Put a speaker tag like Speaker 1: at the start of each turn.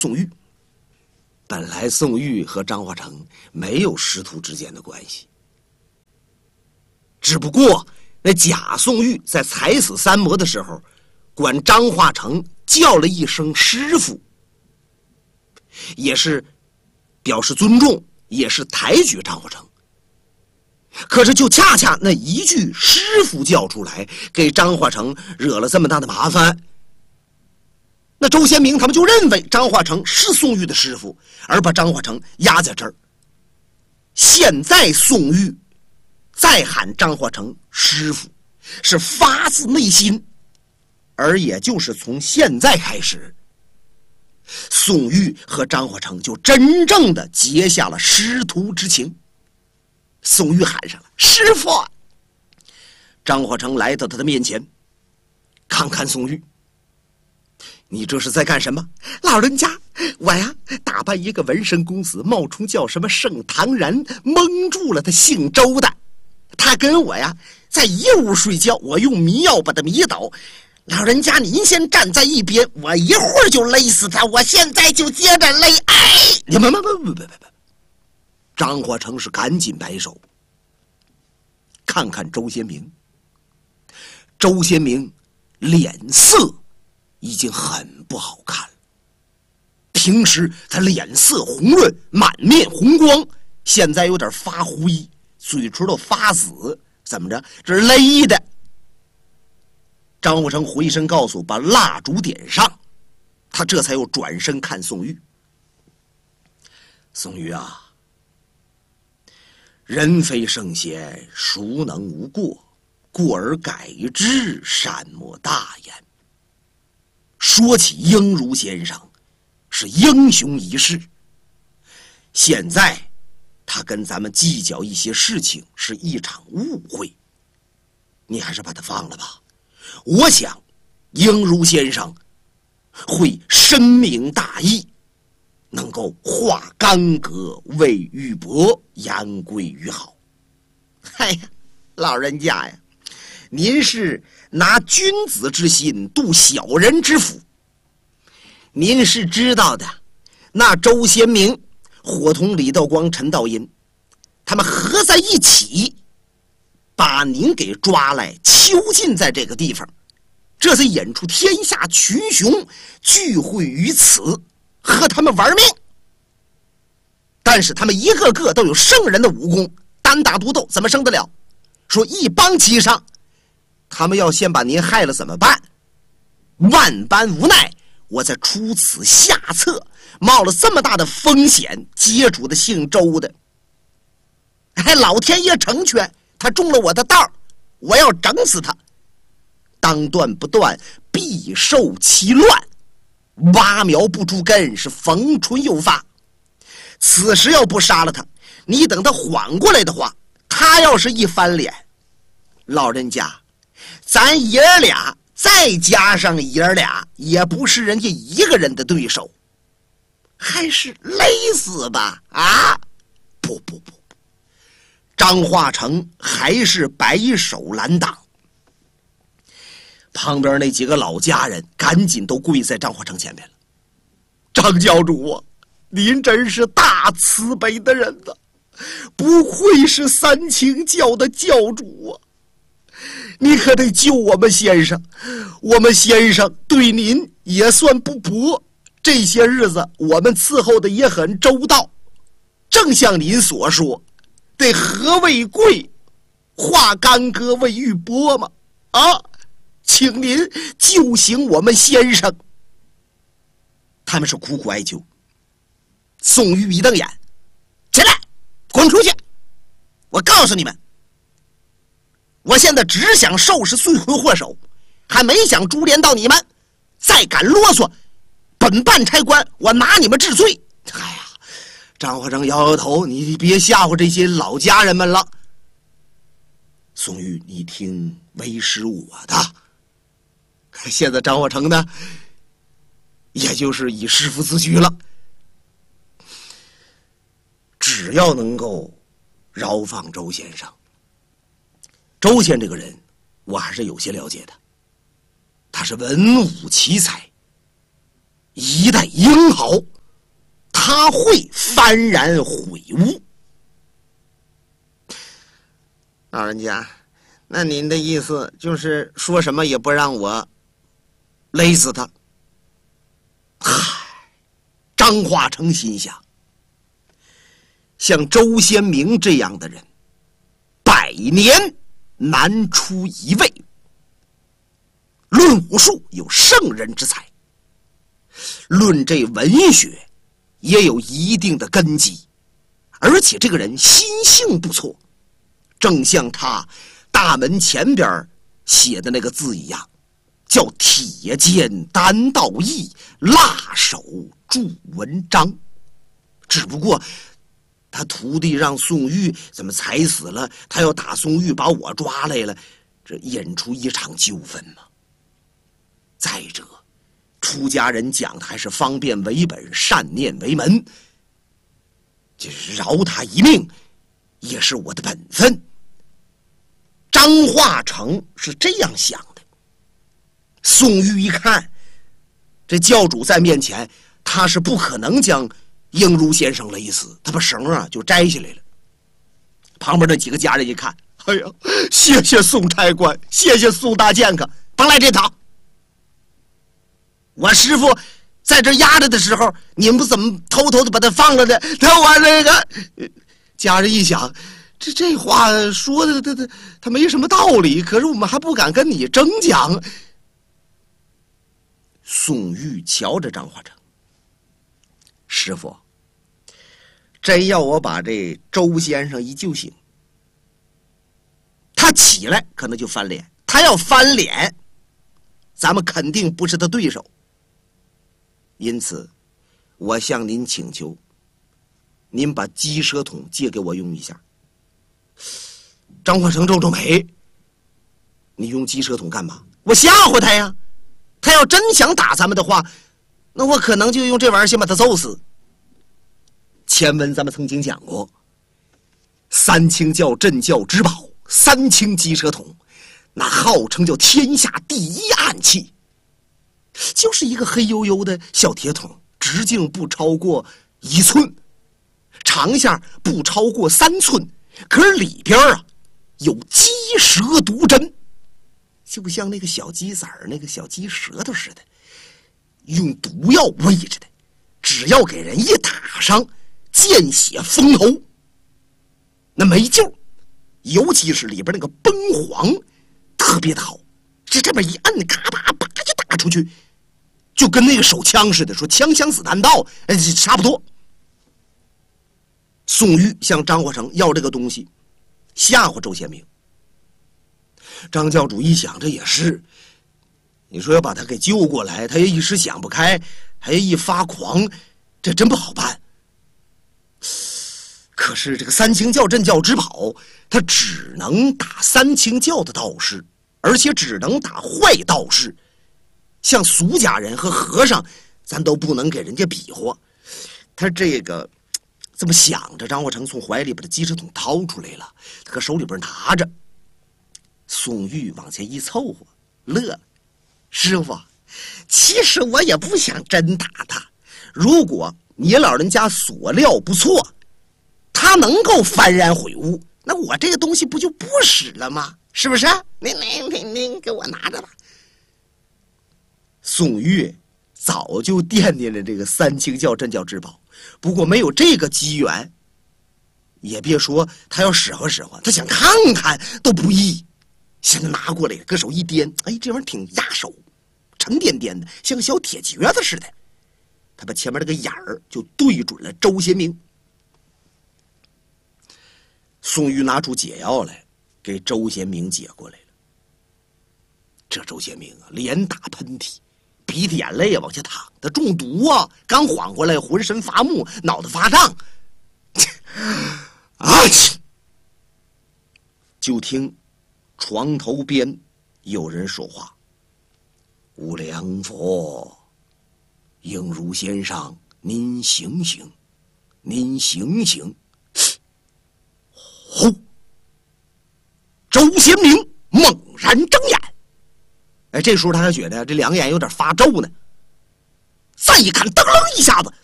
Speaker 1: 宋玉。本来宋玉和张化成没有师徒之间的关系，只不过那贾宋玉在踩死三魔的时候，管张化成叫了一声师傅，也是表示尊重，也是抬举张化成。可是就恰恰那一句师傅叫出来，给张化成惹了这么大的麻烦。那周先明他们就认为张化成是宋玉的师傅，而把张化成压在这儿。现在宋玉再喊张化成师傅，是发自内心，而也就是从现在开始，宋玉和张化成就真正的结下了师徒之情。宋玉喊上了师傅，张化成来到他的面前，看看宋玉，你这是在干什么？老人家，我呀打扮一个文身公子，冒充叫什么盛唐然，蒙住了他姓周的，他跟我呀在一屋睡觉，我用迷药把他迷倒。老人家您先站在一边，我一会儿就勒死他，我现在就接着勒。哎，你们不，张化成是赶紧摆手，看看周先明。周先明脸色已经很不好看了，平时他脸色红润，满面红光，现在有点发灰，嘴唇都发紫，怎么着？这是勒的。张化成回身告诉把蜡烛点上，他这才又转身看宋玉。宋玉啊，人非圣贤，孰能无过？过而改之，善莫大焉。说起英儒先生，是英雄一世。现在他跟咱们计较一些事情，是一场误会。你还是把他放了吧。我想，英儒先生会深明大义，能够化干戈为玉帛，言归于好。哎呀，老人家呀，您是拿君子之心度小人之腹。您是知道的，那周先明伙同李道光、陈道殷，他们合在一起，把您给抓来囚禁在这个地方，这才引出天下群雄聚会于此，和他们玩命。但是他们一个个都有圣人的武功，单打独斗怎么胜得了？说一帮齐上，他们要先把您害了怎么办？万般无奈，我才出此下策，冒了这么大的风险，接触的姓周的。哎，老天爷成全，他中了我的道，我要整死他。当断不断，必受其乱。挖苗不出根，是逢春又发。此时要不杀了他，你等他缓过来的话，他要是一翻脸，老人家，咱爷儿俩再加上爷儿俩，也不是人家一个人的对手，还是勒死吧！啊，不，张化成还是摆手拦挡。旁边那几个老家人赶紧都跪在张化成前面了。张教主啊，您真是大慈悲的人呐，不愧是三清教的教主啊！你可得救我们先生，我们先生对您也算不薄，这些日子我们伺候的也很周到。正像您所说，得和为贵，化干戈为玉帛嘛！啊，请您救醒我们先生。他们是苦苦哀求。宋玉一瞪眼，起来，滚出去！我告诉你们，我现在只想收拾罪魁祸首，还没想株连到你们。再敢啰嗦，本办差官我拿你们治罪。哎呀，张化成摇摇头，你别吓唬这些老家人们了。宋玉，你听为师我的。现在张化成呢，也就是以师傅自居了。只要能够饶放周先生，周先这个人我还是有些了解的，他是文武奇才， 一代英豪，他会幡然悔悟。
Speaker 2: 老人家，那您的意思就是说什么也不让我
Speaker 1: 勒死他？嗨，张化成心想，像周先明这样的人，100年难出一位。论武术有圣人之才，论这文学也有一定的根基，而且这个人心性不错，正像他大门前边写的那个字一样，叫铁剑担道义，辣手著文章。只不过他徒弟让宋玉怎么才死了，他要打宋玉，把我抓来了，这引出一场纠纷嘛。再者，出家人讲的还是方便为本，善念为门，就是饶他一命也是我的本分。张化成是这样想的。宋玉一看这教主在面前，他是不可能将应如先生勒死，他把绳就摘下来了。旁边的几个家人一看，哎呀，谢谢宋差官，谢谢宋大剑客，甭来这套。我师傅在这压着的时候，你们不怎么偷偷的把他放了呢？我那个家人一想，这话说的他没什么道理，可是我们还不敢跟你争讲。宋玉瞧着张化成，师傅，真要我把这周先生一救醒，他起来可能就翻脸，他要翻脸，咱们肯定不是他对手。因此我向您请求，您把鸡舍桶借给我用一下。张化成皱皱眉，你用鸡舍桶干嘛？我吓唬他呀，他要真想打咱们的话，那我可能就用这玩意儿先把他揍死。前文咱们曾经讲过，三清教镇教之宝三清鸡舍桶，那号称叫天下第一暗器，就是一个黑黝黝的小铁桶，直径不超过1寸，长下不超过3寸，可是里边有鸡舌毒针，就像那个小鸡子儿那个小鸡舌头似的，用毒药喂着的，只要给人一打上，见血封喉，那没救。尤其是里边那个崩黄特别的好，这边一摁，嘎巴巴就打出去，就跟那个手枪似的，说枪枪子弹道，差不多。宋玉向张化成要这个东西，吓唬周先明。张教主一想，这也是，你说要把他给救过来，他也一时想不开，还一发狂，这真不好办。可是这个三清教镇教之宝，他只能打三清教的道士，而且只能打坏道士，像俗家人和和尚，咱都不能给人家比划。他这个这么想着，张化成从怀里把这鸡舍桶掏出来了，他搁手里边拿着。宋玉往前一凑合，乐了：“师傅，其实我也不想真打他，如果你老人家所料不错，他能够幡然悔悟，那我这个东西不就不使了吗？是不是？您给我拿着吧。”宋玉早就惦念了这个三清教镇教之宝，不过没有这个机缘，也别说他要使唤使唤，他想看看都不易。现在拿过来，搁手一掂，哎，这玩意儿挺压手，沉甸甸的，像个小铁橛子似的。他把前面那个眼儿就对准了周先明。宋玉拿出解药来，给周先明解过来了。这周先明连打喷嚏，鼻涕眼泪往下淌，他中毒啊！刚缓过来，浑身发木，脑袋发胀。啊！就听床头边有人说话：“无量佛，应如先生，您醒醒，您醒醒！”呼！周先明猛然睁眼，哎，这时候他还觉得这两眼有点发皱呢。 再一看，噔楞一下子，